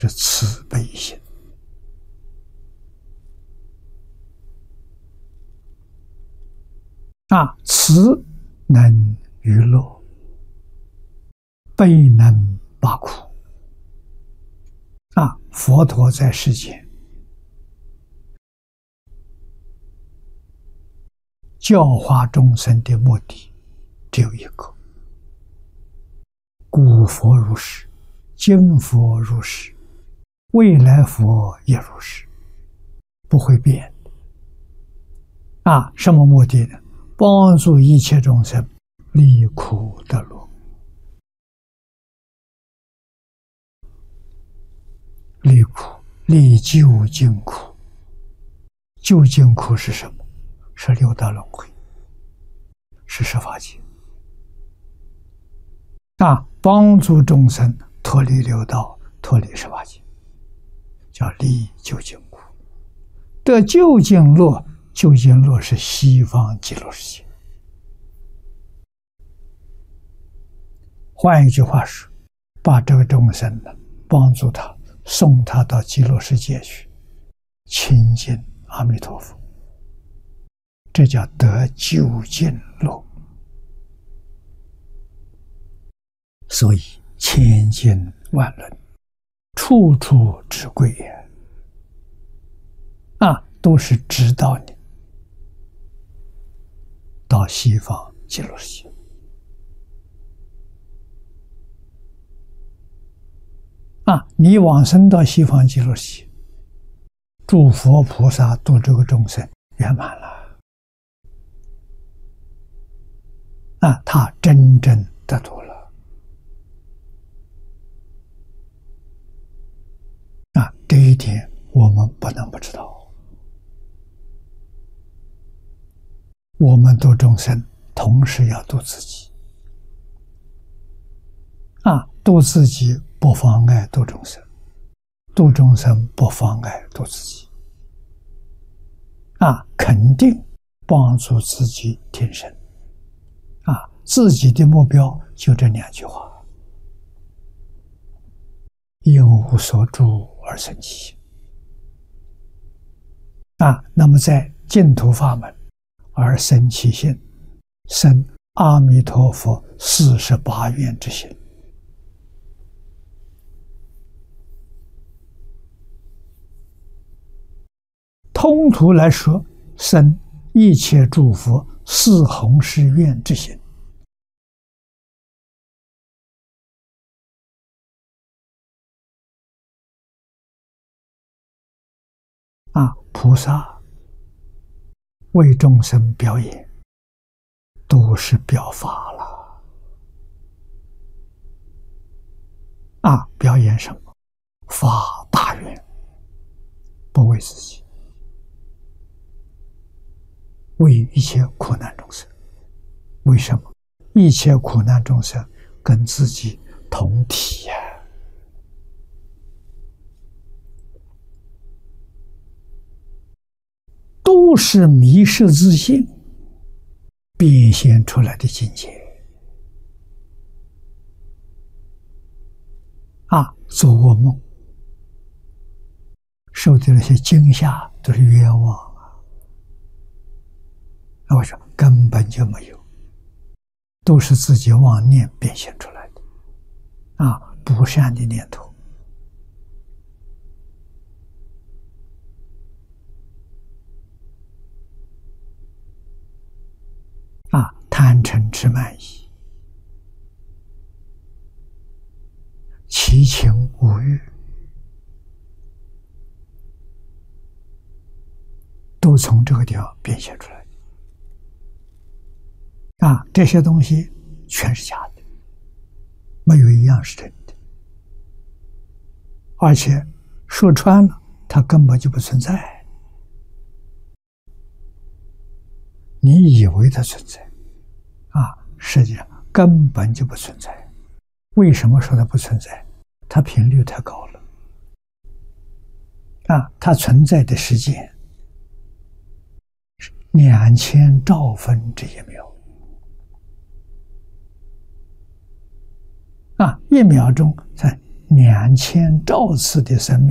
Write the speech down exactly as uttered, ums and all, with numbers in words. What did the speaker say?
是慈悲心。啊，慈能娱乐，悲能拔苦。啊，佛陀在世间教化众生的目的只有一个：古佛如是，今佛如是，未来佛也如是，不会变。啊，什么目的呢？帮助一切众生离苦得乐。离苦，离究竟苦。究竟苦是什么？是六道轮回，是十法界。啊，帮助众生脱离六道，脱离十法界，叫离究竟苦。得究竟乐，究竟乐是西方极乐世界。换一句话说，把这个众生呢，帮助他，送他到极乐世界去，亲近阿弥陀佛，这叫得究竟乐。所以千经万论，处处之贵也。啊，都是指导你到西方极乐世界。啊，你往生到西方极乐世界，诸佛菩萨度这个众生圆满了。啊，他真正得度了。啊，这一点我们不能不知道。我们度众生，同时要度自己。啊，度自己不妨碍度众生，度众生不妨碍度自己。啊，肯定帮助自己提升。啊，自己的目标就这两句话：因无所住而生其心。啊，那么在净土法门而生其心，生阿弥陀佛四十八愿之心。通途来说，生一切诸佛四弘誓愿之心。啊，菩萨为众生表演，都是表法了。啊，表演什么？发大愿，不为自己，为一切苦难众生。为什么？一切苦难众生跟自己同体呀、啊。都是迷失自信变现出来的境界。啊，做噩梦受的那些惊吓都是冤枉啊！那我说根本就没有，都是自己妄念变现出来的。啊，不善的念头。啊，贪嗔痴慢疑，七情五欲，都从这个地方变现出来的。啊，这些东西全是假的，没有一样是真的。而且说穿了，它根本就不存在。你以为它存在，啊，实际上根本就不存在。为什么说它不存在？它频率太高了。啊，它存在的时间是两千兆分之一秒。啊，一秒钟在两千兆次的生命。